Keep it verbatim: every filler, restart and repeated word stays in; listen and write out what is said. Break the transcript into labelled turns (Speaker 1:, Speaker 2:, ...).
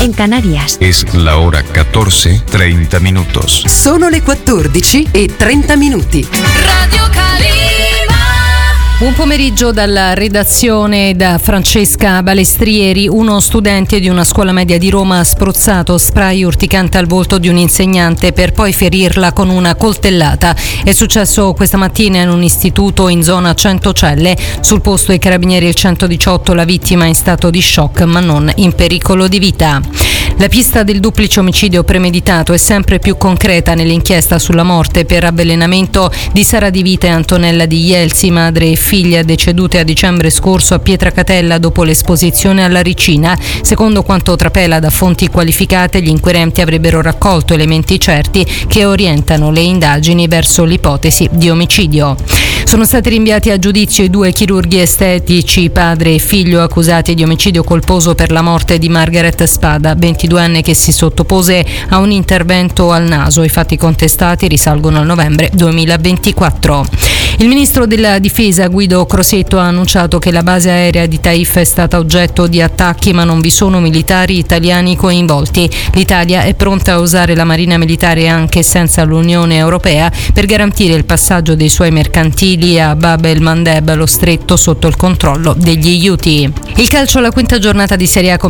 Speaker 1: en Canarias.
Speaker 2: Es la hora catorce, treinta minutos.
Speaker 3: Sono le quattordici e trenta minuti.
Speaker 4: Radio Calima.
Speaker 5: Buon pomeriggio dalla redazione da Francesca Balestrieri. Uno studente di una scuola media di Roma ha spruzzato spray urticante al volto di un insegnante per poi ferirla con una coltellata. È successo questa mattina in un istituto in zona Centocelle. Sul posto i carabinieri e il centodiciotto, la vittima in stato di shock ma non in pericolo di vita. La pista del duplice omicidio premeditato è sempre più concreta nell'inchiesta sulla morte per avvelenamento di Sara Di Vita e Antonella Di Ielsi, madre e figlia, decedute a dicembre scorso a Pietracatella dopo l'esposizione alla ricina. Secondo quanto trapela da fonti qualificate, gli inquirenti avrebbero raccolto elementi certi che orientano le indagini verso l'ipotesi di omicidio. Sono stati rinviati a giudizio i due chirurghi estetici, padre e figlio, accusati di omicidio colposo per la morte di Margaret Spada, ventiduenne, che si sottopose a un intervento al naso. I fatti contestati risalgono al novembre duemilaventiquattro. Il ministro della Difesa Guido Crosetto ha annunciato che la base aerea di Taif è stata oggetto di attacchi, ma non vi sono militari italiani coinvolti. L'Italia è pronta a usare la Marina Militare anche senza l'Unione Europea per garantire il passaggio dei suoi mercantili a Bab el Mandeb, lo stretto sotto il controllo degli Houthi. Il calcio, alla quinta giornata di Serie A